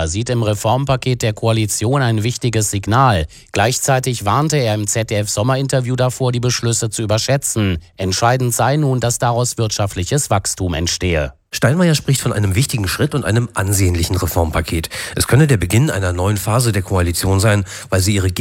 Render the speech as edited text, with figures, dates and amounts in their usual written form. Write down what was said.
Steinmeier sieht im Reformpaket der Koalition ein wichtiges Signal. Gleichzeitig warnte er im ZDF-Sommerinterview davor, die Beschlüsse zu überschätzen. Entscheidend sei nun, dass daraus wirtschaftliches Wachstum entstehe. Steinmeier spricht von einem wichtigen Schritt und einem ansehnlichen Reformpaket. Es könne der Beginn einer neuen Phase der Koalition sein, weil sie ihre